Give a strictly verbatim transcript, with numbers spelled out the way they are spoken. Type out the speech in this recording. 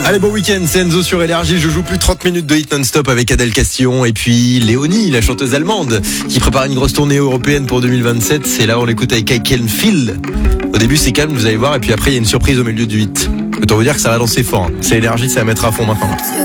Allez, bon week-end, c'est Enzo sur Énergie. Je joue plus de trente minutes de hit non-stop avec Adèle Castillon et puis Léonie, la chanteuse allemande, qui prépare une grosse tournée européenne pour deux mille vingt-sept. C'est là, on l'écoute avec I Can Feel. Au début, c'est calme, vous allez voir, et puis après, il y a une surprise au milieu du hit. Autant vous dire que ça va danser fort. C'est Énergie, ça va mettre à fond maintenant.